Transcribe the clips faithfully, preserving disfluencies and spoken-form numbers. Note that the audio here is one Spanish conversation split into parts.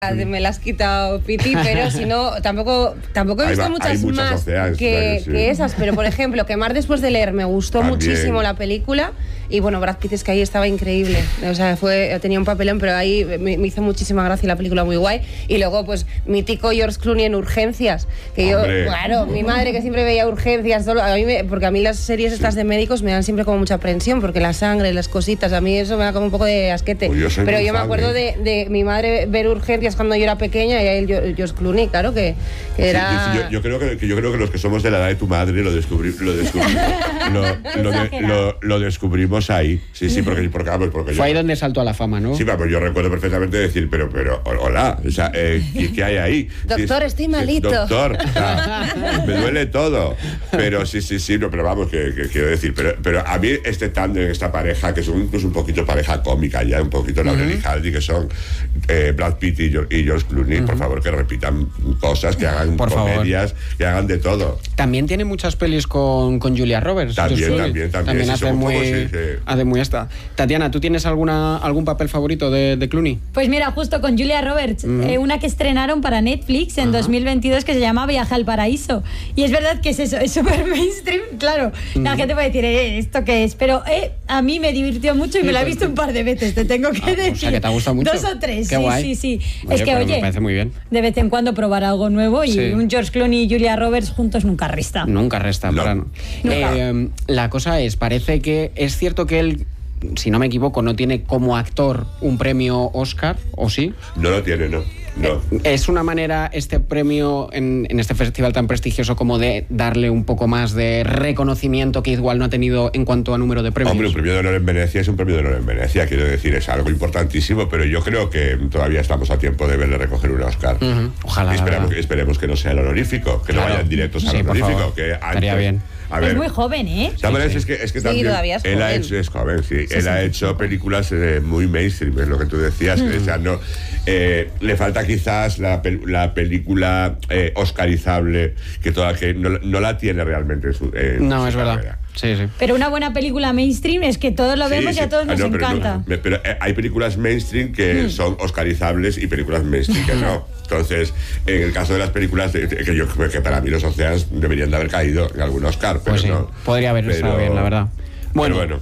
Me la has quitado, Piti, pero si no, tampoco tampoco he visto hay, muchas, hay muchas más oceanas, que, claro que sí. que esas, pero por ejemplo, Quemar después de leer me gustó También. muchísimo la película y bueno, Brad Pitt es que ahí estaba increíble, o sea, fue tenía un papelón, pero ahí me, me hizo muchísima gracia la película, muy guay. Y luego pues mítico George Clooney en Urgencias, que Hombre. yo, claro, mi madre que siempre veía Urgencias, solo, a mí me, porque a mí las series estas de médicos me dan siempre como mucha aprensión, porque la sangre, las cositas, a mí eso me da como un poco de asquete. Pues yo soy pero muy yo me fan, acuerdo ¿eh? de, de mi madre ver Urgencias cuando yo era pequeña y ahí el George Clooney, claro, que, que era... Sí, yo, yo, creo que, que yo creo que los que somos de la edad de tu madre lo, descubrí, lo, descubrí, lo, lo, de, lo, lo descubrimos ahí. Sí, sí, porque, porque, vamos, porque Fue yo, ahí donde saltó a la fama, ¿no? Sí, pues yo recuerdo perfectamente decir, pero, pero, hola, o sea, eh, ¿qué, ¿qué hay ahí? Doctor, sí, estoy malito. Sí, doctor, o sea, me duele todo. Pero sí, sí, sí, no, pero vamos, que, que quiero decir, pero, pero a mí este tándem, esta pareja, que son incluso un poquito pareja cómica ya, un poquito Laurel uh-huh. y Hardy, que son eh, Brad Pitt y George, y George Clooney, uh-huh. por favor, que repitan cosas, que hagan por comedias, favor. Que hagan de todo. También tiene muchas pelis con, con Julia Roberts. También, también, también. También sí, hace, muy, poco, sí, sí. hace muy esta. Tatiana, ¿tú tienes alguna, algún papel favorito de, de Clooney? Pues mira, justo con Julia Roberts, mm. eh, una que estrenaron para Netflix en Ajá. dos mil veintidós que se llama Viaje al Paraíso. Y es verdad que es eso, es súper mainstream, claro. Mm. La gente puede decir, eh, ¿esto qué es? Pero eh, a mí me divirtió mucho y sí, me la he visto un par de veces, te tengo que ah, decir. O sea, que te ha gustado mucho. Dos o tres, qué sí, guay. sí, sí. Oye, es que, oye, me parece muy bien. De vez en cuando probar algo nuevo y sí. un George Clooney y Julia Roberts juntos nunca resta. Nunca resta, no. para no. Eh, la cosa es, parece que es cierto que él, si no me equivoco, no tiene como actor un premio Oscar, ¿o sí? No lo tiene, no. No. ¿Es una manera este premio en, en este festival tan prestigioso como de darle un poco más de reconocimiento que igual no ha tenido en cuanto a número de premios? Hombre, un premio de honor en Venecia es un premio de honor en Venecia, quiero decir, es algo importantísimo, pero yo creo que todavía estamos a tiempo de verle recoger un Oscar. Uh-huh. Ojalá. Y esperemos, esperemos que no sea el honorífico, que claro. no vayan directos al sí, honorífico. Que antes, estaría bien. A ver, es muy joven, ¿eh? ¿Sabes? Sí, sí. Es que, es que sí, también todavía es él joven. ha hecho, es joven, sí. sí él sí, ha sí, hecho sí. películas eh, muy mainstream, es lo que tú decías. Mm. O sea, no, eh, le falta quizás la, la película eh, oscarizable, que, toda, que no, no la tiene realmente en su eh, No, su es carrera. verdad. Sí, sí. Pero una buena película mainstream es que todos lo sí, vemos sí. y a todos nos ah, no, encanta. Pero, no, pero eh, hay películas mainstream que mm. son oscarizables y películas mainstream que no. Entonces, en el caso de las películas, de, de, que yo creo que para mí los Oceans deberían de haber caído en algún Oscar, pero pues sí, no. Podría haber pero, estado bien, la verdad. Bueno, bueno,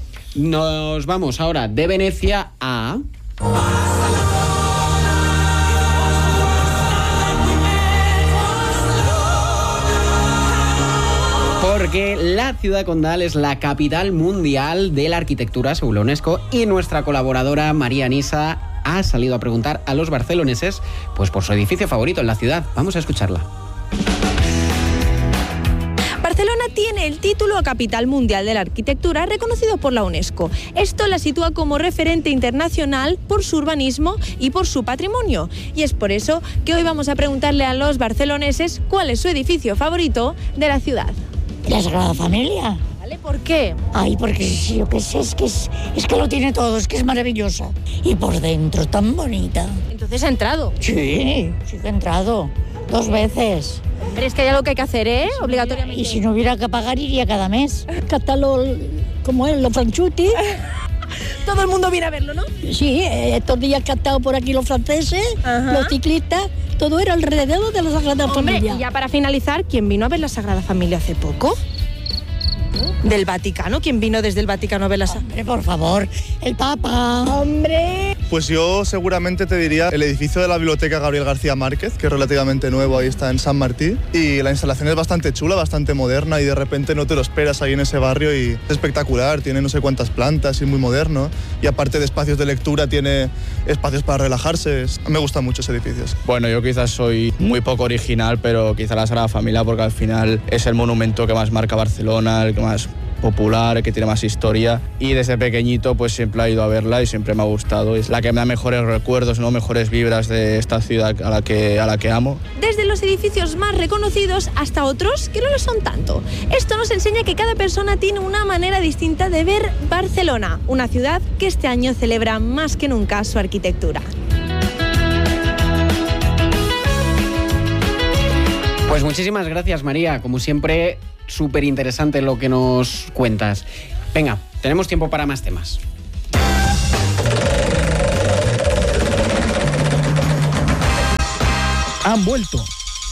nos vamos ahora de Venecia a... Porque la ciudad condal es la capital mundial de la arquitectura según la UNESCO y nuestra colaboradora María Nisa ha salido a preguntar a los barceloneses pues por su edificio favorito en la ciudad. Vamos a escucharla. Barcelona tiene el título a Capital Mundial de la Arquitectura reconocido por la UNESCO. Esto la sitúa como referente internacional por su urbanismo y por su patrimonio. Y es por eso que hoy vamos a preguntarle a los barceloneses cuál es su edificio favorito de la ciudad. La Sagrada Familia. ¿Vale? ¿Por qué? Ay, porque sí, yo qué sé, es que, es, es que lo tiene todo, es que es maravillosa. Y por dentro tan bonita. Entonces ha entrado. Sí, sí que he entrado. Dos veces. Pero es que hay algo que hay que hacer, ¿eh? Si obligatoriamente. Y si no hubiera que pagar, iría cada mes. Catalo, como es, los franchuti. Todo el mundo viene a verlo, ¿no? Sí, estos días que han estado por aquí los franceses, Ajá. los ciclistas, todo era alrededor de la Sagrada Hombre, Familia. Y ya para finalizar, ¿quién vino a ver la Sagrada Familia hace poco? Del Vaticano, ¿quién vino desde el Vaticano a ver la Sagrada? Hombre, por favor, el Papa. ¡Hombre! Pues yo seguramente te diría el edificio de la Biblioteca Gabriel García Márquez, que es relativamente nuevo, ahí está en San Martí, y la instalación es bastante chula, bastante moderna, y de repente no te lo esperas ahí en ese barrio, y es espectacular, tiene no sé cuántas plantas y muy moderno, y aparte de espacios de lectura tiene espacios para relajarse. Me gusta mucho ese edificio. Bueno, yo quizás soy muy poco original, pero quizás la Sagrada Familia, porque al final es el monumento que más marca Barcelona, el que más popular, que tiene más historia, y desde pequeñito pues siempre he ido a verla y siempre me ha gustado. Es la que me da mejores recuerdos, ¿no? Mejores vibras de esta ciudad a la que, a la que amo. Desde los edificios más reconocidos hasta otros que no lo son tanto. Esto nos enseña que cada persona tiene una manera distinta de ver Barcelona, una ciudad que este año celebra más que nunca su arquitectura. Pues muchísimas gracias, María. Como siempre, súper interesante lo que nos cuentas. Venga, tenemos tiempo para más temas. han vuelto.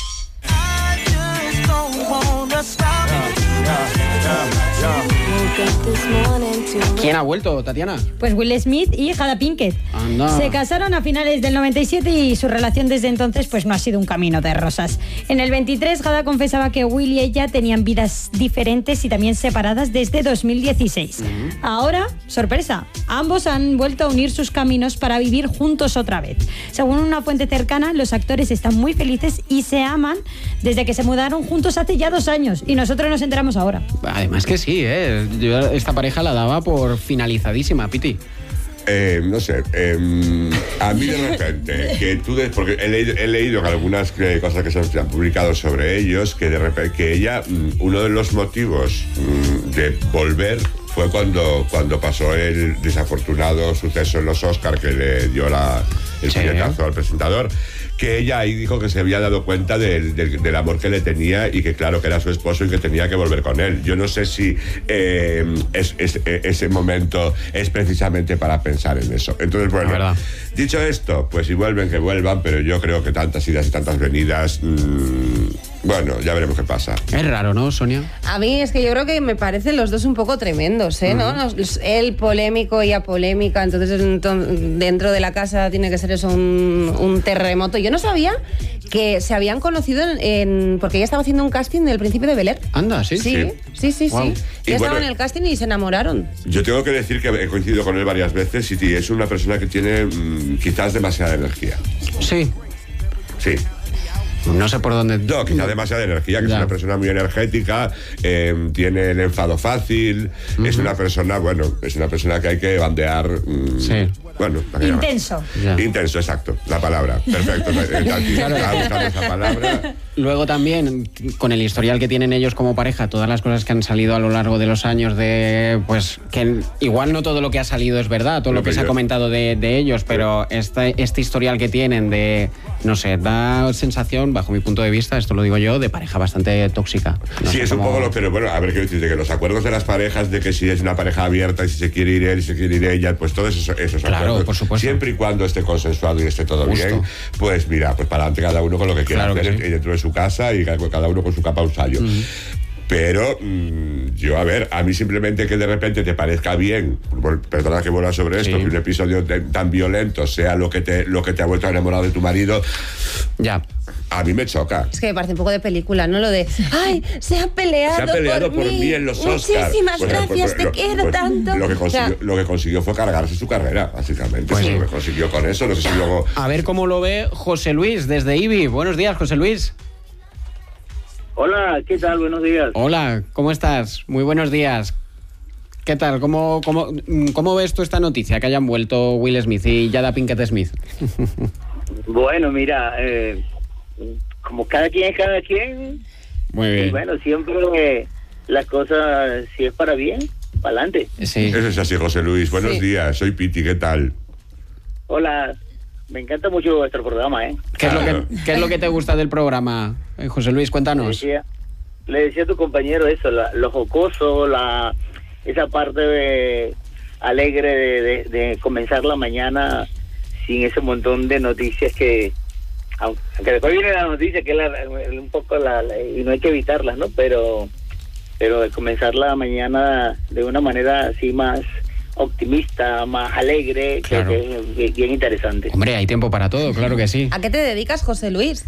¿Quién ha vuelto, Tatiana? Pues Will Smith y Jada Pinkett. Anda. Se casaron a finales del noventa y siete y su relación desde entonces pues no ha sido un camino de rosas. En el veintitrés, Jada confesaba que Will y ella tenían vidas diferentes y también separadas desde dos mil dieciséis. Uh-huh. Ahora, sorpresa, ambos han vuelto a unir sus caminos para vivir juntos otra vez. Según una fuente cercana, los actores están muy felices y se aman desde que se mudaron juntos hace ya dos años y nosotros nos enteramos ahora. Además que sí, ¿eh? Yo esta pareja la daba por finalizadísima, Piti. Eh, no sé, eh, a mí de repente, que tú, de, porque he leído, he leído algunas eh, cosas que se han publicado sobre ellos, que de repente, que ella, uno de los motivos mm, de volver fue cuando, cuando pasó el desafortunado suceso en los Oscars que le dio la, el sí. puñetazo al presentador, que ella ahí dijo que se había dado cuenta del, del, del amor que le tenía y que claro que era su esposo y que tenía que volver con él. Yo no sé si eh, es, es, ese momento es precisamente para pensar en eso. Entonces, bueno, dicho esto, pues si vuelven, que vuelvan, pero yo creo que tantas idas y tantas venidas, mmm, bueno, ya veremos qué pasa. Es raro, ¿no, Sonia? A mí es que yo creo que me parecen los dos un poco tremendos, ¿eh? ¿No? Uh-huh. Él polémico y apolémica, entonces dentro de la casa tiene que ser eso un, un terremoto. Yo no sabía que se habían conocido en, en porque ella estaba haciendo un casting del Príncipe de Bel-Air. Anda, sí, sí, sí, sí, sí. Wow. sí. Ya estaban bueno, en el casting y se enamoraron. Yo tengo que decir que he coincidido con él varias veces y es una persona que tiene mmm, quizás demasiada energía. Sí. Sí. No sé por dónde... No, quizá demasiada energía, que ya. Es una persona muy energética, eh, tiene el enfado fácil, uh-huh. es una persona, bueno, es una persona que hay que bandear... Mmm, sí. Bueno, intenso. Ya. Intenso, exacto, la palabra. Perfecto, claro. Esa palabra. Luego también, con el historial que tienen ellos como pareja, todas las cosas que han salido a lo largo de los años de, pues, que igual no todo lo que ha salido es verdad, todo lo, lo que, que se yo... ha comentado de, de ellos, pero este, este historial que tienen de, no sé, da sensación, bajo mi punto de vista, esto lo digo yo, de pareja bastante tóxica. No sí, sé es cómo... un poco lo, pero bueno, a ver qué decirte, que los acuerdos de las parejas, de que si es una pareja abierta y si se quiere ir él y si se quiere ir ella, pues todos esos, esos claro, acuerdos, por supuesto. Siempre y cuando esté consensuado y esté todo Justo. bien, pues mira, pues para adelante cada uno con lo que quiera claro hacer que sí. dentro de su casa y cada uno con su capa un sallo. Uh-huh. Pero mmm, yo, a ver, a mí simplemente que de repente te parezca bien, perdona que vuelva sobre esto, sí. que un episodio de, tan violento sea lo que te lo que te ha vuelto a enamorar de tu marido, ya. A mí me choca. Es que me parece un poco de película, ¿no? Lo de, ay, se ha peleado, se ha peleado por, por mí. mí en los Oscars. Muchísimas pues, gracias, pues, te lo, quiero pues, tanto. Lo que, consiguió, o sea, lo que consiguió fue cargarse su carrera, básicamente. Pues Eso sí. lo que consiguió con eso. No sé si luego... A ver cómo lo ve José Luis desde I B I. Buenos días, José Luis. Hola, ¿qué tal? Buenos días. Hola, ¿cómo estás? Muy buenos días. ¿Qué tal? ¿Cómo, cómo, cómo ves tú esta noticia, que hayan vuelto Will Smith y Jada Pinkett Smith? Bueno, mira, eh, como cada quien es cada quien. Muy bien. Y bueno, siempre eh, las cosas, si es para bien, para adelante. Sí. Eso es así, José Luis. Buenos sí. días, soy Piti, ¿qué tal? Hola, me encanta mucho vuestro programa, ¿eh? ¿Qué, claro. es, lo que, ¿qué es lo que te gusta del programa, eh, José Luis? Cuéntanos. Le decía, le decía a tu compañero eso, la, lo jocoso, la esa parte de, alegre de, de, de comenzar la mañana sin ese montón de noticias que, aunque después viene la noticia que es la, un poco la, la, y no hay que evitarlas, ¿no? Pero, pero de comenzar la mañana de una manera así más optimista, más alegre, claro. creo que es bien interesante. Hombre, hay tiempo para todo, claro que sí. ¿A qué te dedicas, José Luis?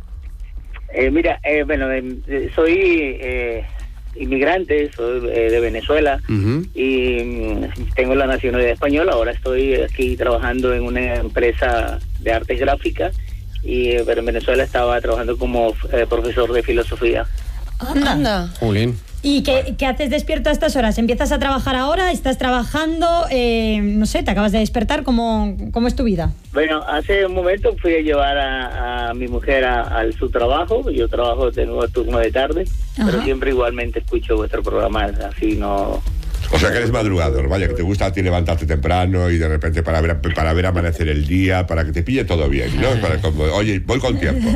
Eh, mira, eh, bueno, eh, soy eh, inmigrante, soy eh, de Venezuela uh-huh. y mm, tengo la nacionalidad española. Ahora estoy aquí trabajando en una empresa de artes gráficas, y, pero en Venezuela estaba trabajando como eh, profesor de filosofía. Anda. Anda. Julín. ¿Y qué, qué haces despierto a estas horas? ¿Empiezas a trabajar ahora? ¿Estás trabajando? Eh, no sé, ¿te acabas de despertar? ¿Cómo, cómo es tu vida? Bueno, hace un momento fui a llevar a, a mi mujer a, a su trabajo. Yo trabajo de nuevo turno de tarde, Ajá. pero siempre igualmente escucho vuestro programa, así no... O sea que eres madrugador, vaya, que te gusta a ti levantarte temprano y de repente para ver, para ver amanecer el día, para que te pille todo bien, ¿no? Para, como, oye, voy con tiempo.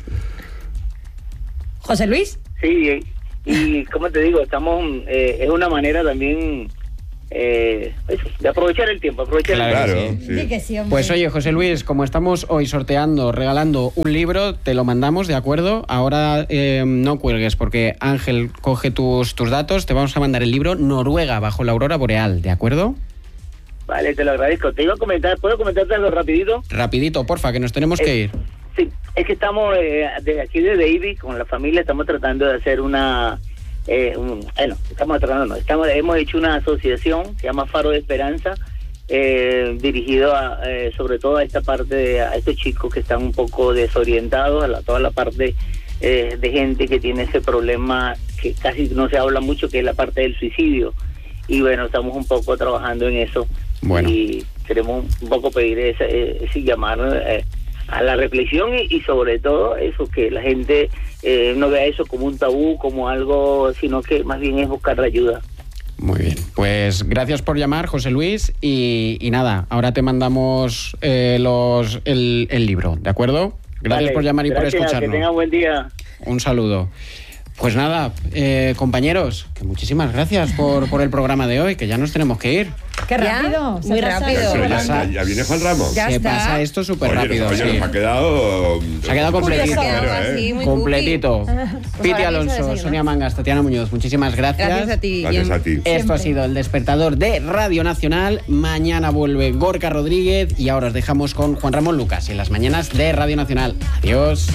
¿José Luis? Sí, y como te digo, estamos eh, es una manera también eh, eso, de aprovechar el tiempo, aprovechar Claro el que tiempo. sí. sí. Sí que sí, hombre. Pues oye, José Luis, como estamos hoy sorteando, regalando un libro, te lo mandamos, ¿de acuerdo? Ahora eh, no cuelgues porque Ángel coge tus, tus datos, te vamos a mandar el libro Noruega bajo la aurora boreal, ¿de acuerdo? Vale, te lo agradezco. Te iba a comentar, ¿puedo comentarte algo rapidito? Rapidito, porfa, que nos tenemos que ir. Sí, es que estamos eh, desde aquí de David, con la familia, estamos tratando de hacer una... Eh, un, bueno, estamos tratando, no, estamos, hemos hecho una asociación, se llama Faro de Esperanza, eh, dirigido a, eh, sobre todo a esta parte, de, a estos chicos que están un poco desorientados, a la, toda la parte eh, de gente que tiene ese problema que casi no se habla mucho, que es la parte del suicidio. Y bueno, estamos un poco trabajando en eso. Bueno. Y queremos un poco pedir ese, ese llamar eh, a la reflexión y, y sobre todo eso, que la gente eh, no vea eso como un tabú, como algo, sino que más bien es buscar la ayuda. Muy bien, pues gracias por llamar, José Luis, y, y nada, ahora te mandamos eh, los el, el libro, ¿de acuerdo? Gracias Vale, por llamar y gracias, por que escucharnos. tengan buen día. Un saludo. Pues nada, eh, compañeros, que muchísimas gracias por, por el programa de hoy, que ya nos tenemos que ir. Qué ¿Ya? rápido. se Muy pasa rápido. eso. Pero ya, pasa. ya- ya viene Juan Ramón. Ya Se está. pasa esto súper Oye, rápido, oye, sí. nos ha quedado... Se ha quedado completito. Se ha quedado Pero, así, ¿eh? muy Completito. Pues Piti ahora Alonso, pienso desayunar. Sonia Mangas, Tatiana Muñoz, muchísimas gracias. Gracias a ti, Gracias Guillem. a ti. Esto ha sido el despertador de Radio Nacional. Mañana vuelve Gorka Rodríguez y ahora os dejamos con Juan Ramón Lucas en las mañanas de Radio Nacional. Adiós.